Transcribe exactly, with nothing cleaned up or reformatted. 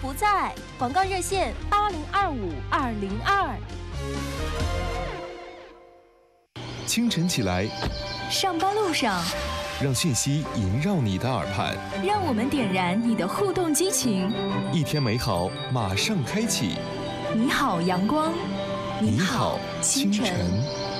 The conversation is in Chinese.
不在。广告热线八零二五二零二。 清晨起来， 上班路上， 让讯息萦绕你的耳畔， 让我们点燃你的互动激情。 一天美好马上开启。 你好，阳光。 你好，清晨。